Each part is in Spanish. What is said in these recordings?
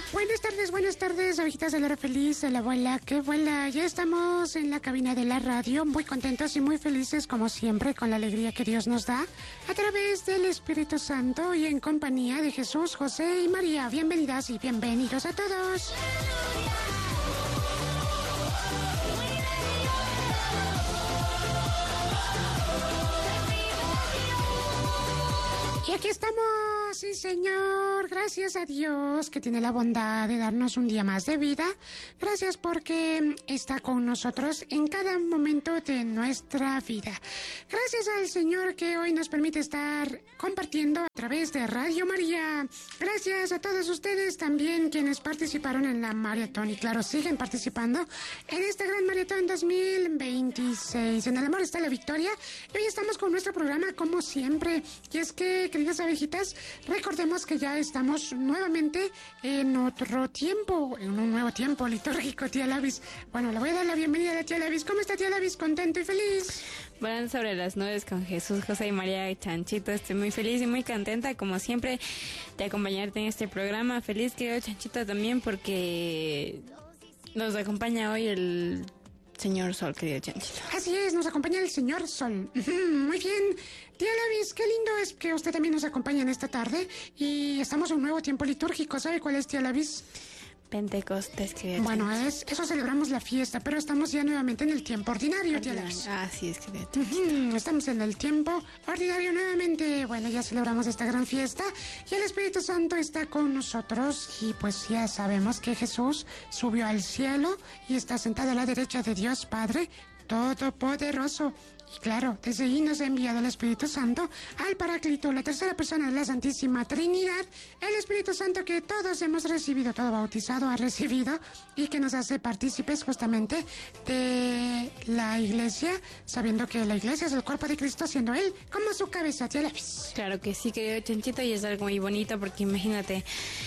Buenas tardes, abejitas de la hora feliz, de la abuela que vuela. Ya estamos en la cabina de la radio, muy contentos y muy felices como siempre, con la alegría que Dios nos da, a través del Espíritu Santo y en compañía de Jesús, José y María. Bienvenidas y bienvenidos a todos. Y aquí estamos, sí señor, gracias a Dios que tiene la bondad de darnos un día más de vida. Gracias porque está con nosotros en cada momento de nuestra vida. Gracias al Señor que hoy nos permite estar compartiendo a través de Radio María. Gracias a todos ustedes también quienes participaron en la maratón y claro, siguen participando en esta gran maratón 2026. En el amor está la victoria. Y hoy estamos con nuestro programa como siempre. Y es que, queridas abejitas, recordemos que ya estamos nuevamente en otro tiempo, en un nuevo tiempo litúrgico, tía Lavis. Bueno, le voy a dar la bienvenida a la tía Lavis. ¿Cómo está, tía Lavis? ¿Contento y feliz? Van sobre las nubes con Jesús, José y María y Chanchito. Estoy muy feliz y muy contenta, como siempre, de acompañarte en este programa. Feliz, querido Chanchito, también porque nos acompaña hoy el Señor Sol, querido Chanchito. Así es, nos acompaña el Señor Sol. Muy bien. Tía Lavis, qué lindo es que usted también nos acompañe en esta tarde. Y estamos en un nuevo tiempo litúrgico. ¿Sabe cuál es, tía Lavis? Pentecostés, querido Bueno, Chanchito. eso celebramos la fiesta, pero estamos ya nuevamente en el tiempo ordinario, tía Lavis. Así es, querido Chanchito. Estamos en el tiempo ordinario nuevamente. Bueno, ya celebramos esta gran fiesta y el Espíritu Santo está con nosotros y pues ya sabemos que Jesús subió al cielo y está sentado a la derecha de Dios Padre Todopoderoso. Y claro, desde ahí nos ha enviado el Espíritu Santo al Paráclito, la tercera persona de la Santísima Trinidad, el Espíritu Santo que todos hemos recibido, todo bautizado ha recibido y que nos hace partícipes justamente de la Iglesia, sabiendo que la Iglesia es el cuerpo de Cristo, siendo Él como su cabeza. ¿Tía Lavis? Claro que sí, querido Chanchito, y es algo muy bonito porque imagínate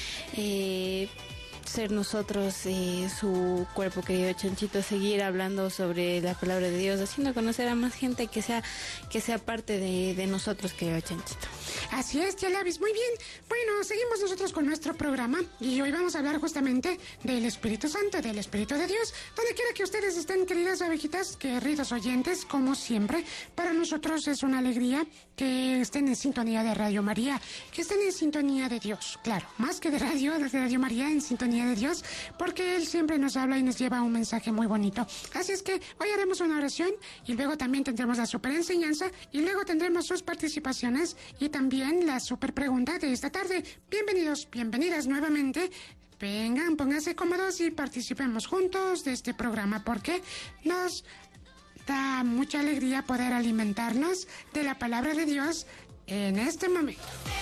ser nosotros su cuerpo, querido Chanchito, seguir hablando sobre la palabra de Dios, haciendo conocer a más gente que sea parte de nosotros, querido Chanchito. Así es, tía Lavis, muy bien. Bueno, seguimos nosotros con nuestro programa y hoy vamos a hablar justamente del Espíritu Santo, del Espíritu de Dios. Donde quiera que ustedes estén, queridas abejitas, queridos oyentes, como siempre, para nosotros es una alegría que estén en sintonía de Radio María, que estén en sintonía de Dios, claro, más que de Radio María, en sintonía de Dios, porque Él siempre nos habla y nos lleva un mensaje muy bonito. Así es que hoy haremos una oración y luego también tendremos la super enseñanza y luego tendremos sus participaciones y también la super pregunta de esta tarde. Bienvenidos, bienvenidas nuevamente. Vengan, pónganse cómodos y participemos juntos de este programa porque nos da mucha alegría poder alimentarnos de la palabra de Dios en este momento.